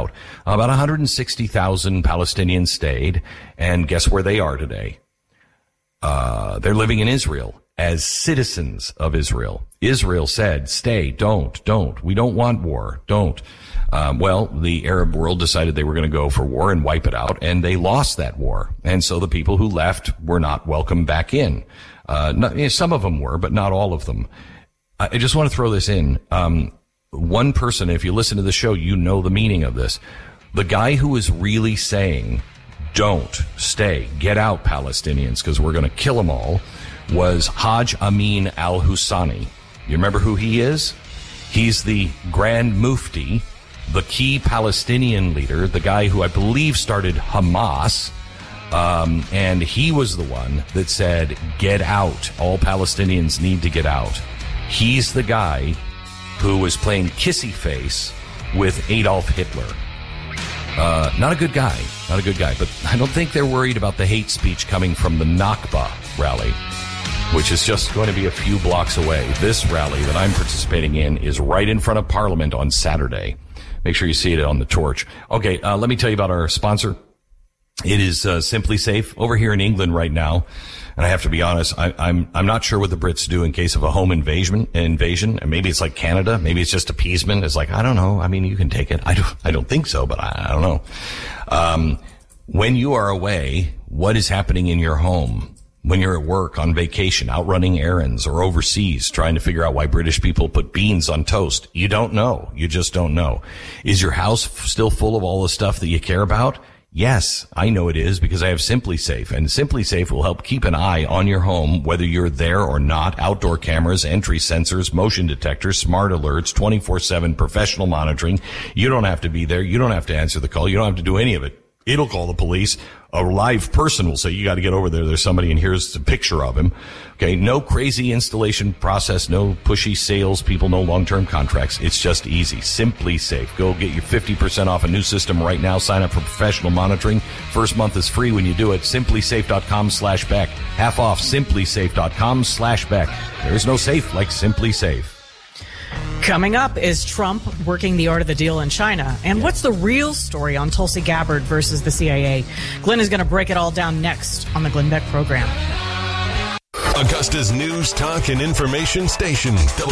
out. About 160,000 Palestinians stayed, and guess where they are today? They're living in Israel as citizens of Israel. Israel said, stay, don't. We don't want war, don't. Well, the Arab world decided they were going to go for war and wipe it out, and they lost that war. And so the people who left were not welcomed back in. Some of them were, but not all of them. I just want to throw this in. One person, if you listen to the show, you know the meaning of this. The guy who is really saying, don't stay, get out, Palestinians, because we're going to kill them all, was Haj Amin al-Husani. You remember who he is? He's the Grand Mufti, the key Palestinian leader, the guy who I believe started Hamas. And he was the one that said, get out. All Palestinians need to get out. He's the guy who was playing kissy face with Adolf Hitler. Not a good guy, but I don't think they're worried about the hate speech coming from the Nakba rally, which is just going to be a few blocks away. This rally that I'm participating in is right in front of Parliament on Saturday. Make sure you see it on the torch. Okay, let me tell you about our sponsor. It is Simply Safe over here in England right now. And I have to be honest, I'm not sure what the Brits do in case of a home invasion. And maybe it's like Canada. Maybe it's just appeasement. It's like, I don't know. I mean, you can take it. I don't think so, but I don't know. When you are away, what is happening in your home? When you're at work, on vacation, out running errands, or overseas, trying to figure out why British people put beans on toast. You don't know. You just don't know. Is your house still full of all the stuff that you care about? Yes, I know it is because I have Simply Safe, and Simply Safe will help keep an eye on your home, whether you're there or not. Outdoor cameras, entry sensors, motion detectors, smart alerts, 24/7 professional monitoring. You don't have to be there. You don't have to answer the call. You don't have to do any of it. It'll call the police. A live person will say, you got to get over there. There's somebody, and here's a picture of him. Okay, no crazy installation process, no pushy sales people, no long-term contracts. It's just easy. Simply Safe. Go get your 50% off a new system right now. Sign up for professional monitoring. First month is free when you do it. SimplySafe.com/Beck. Half off. SimplySafe.com/Beck. There's no safe like Simply Safe. Coming up, is Trump working the art of the deal in China? And what's the real story on Tulsi Gabbard versus the CIA? Glenn is going to break it all down next on the Glenn Beck program. Augusta's news, talk, and information station,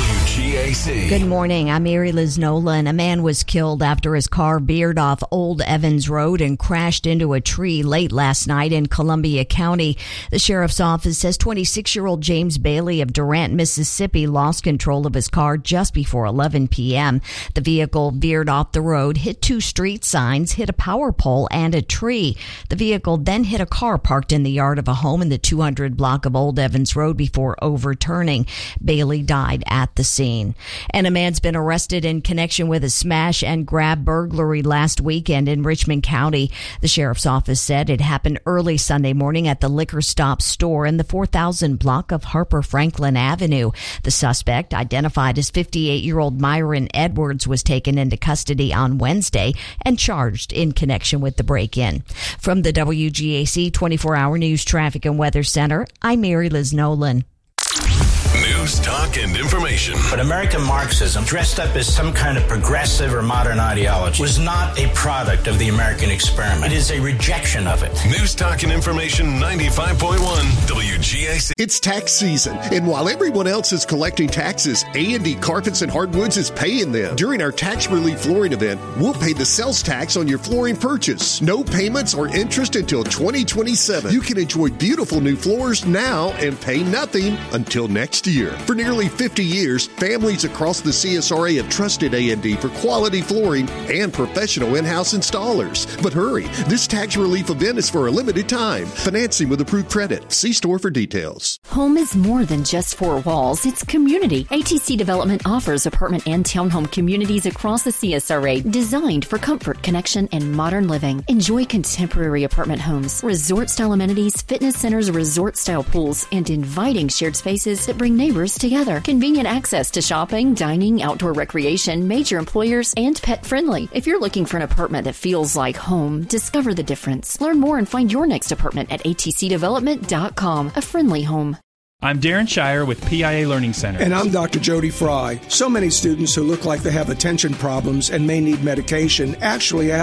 WGAC. Good morning. I'm Mary Liz Nolan. A man was killed after his car veered off Old Evans Road and crashed into a tree late last night in Columbia County. The sheriff's office says 26-year-old James Bailey of Durant, Mississippi, lost control of his car just before 11 p.m. The vehicle veered off the road, hit two street signs, hit a power pole, and a tree. The vehicle then hit a car parked in the yard of a home in the 200 block of Old Evans Road before overturning. Bailey died at the scene. And a man's been arrested in connection with a smash and grab burglary last weekend in Richmond County. The sheriff's office said it happened early Sunday morning at the Liquor Stop store in the 4000 block of Harper Franklin Avenue. The suspect, identified as 58-year-old Myron Edwards, was taken into custody on Wednesday and charged in connection with the break-in. From the WGAC 24-hour News, Traffic, and Weather Center, I'm Mary Liz Nolan. News, talk, and information. But American Marxism, dressed up as some kind of progressive or modern ideology, was not a product of the American experiment. It is a rejection of it. News, talk, and information, 95.1 WGAC. It's tax season, and while everyone else is collecting taxes, A&D Carpets and Hardwoods is paying them. During our tax relief flooring event, we'll pay the sales tax on your flooring purchase. No payments or interest until 2027. You can enjoy beautiful new floors now and pay nothing until next year. For nearly 50 years, families across the CSRA have trusted A&D for quality flooring and professional in-house installers. But hurry, this tax relief event is for a limited time. Financing with approved credit. See store for details. Home is more than just four walls. It's community. ATC Development offers apartment and townhome communities across the CSRA designed for comfort, connection, and modern living. Enjoy contemporary apartment homes, resort-style amenities, fitness centers, resort-style pools, and inviting shared spaces that bring neighbors together. Convenient access to shopping, dining, outdoor recreation, major employers, and pet-friendly. If you're looking for an apartment that feels like home, discover the difference. Learn more and find your next apartment at atcdevelopment.com. A friendly home. I'm Darren Shire with PIA Learning Center. And I'm Dr. Jody Fry. So many students who look like they have attention problems and may need medication actually